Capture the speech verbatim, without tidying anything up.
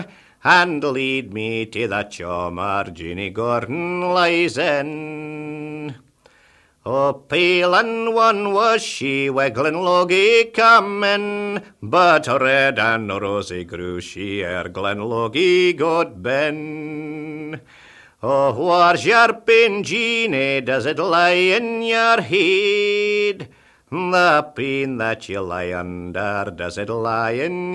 and lead me to the chommer Jeannie Gordon lies in. O pale and one was she, wi' Glenloggie comin', but red and rosy grew she ere Glenloggie got ben. Oh, whar's your pain, Jeannie, does it lie in your head? The pain that you lie under, does it lie in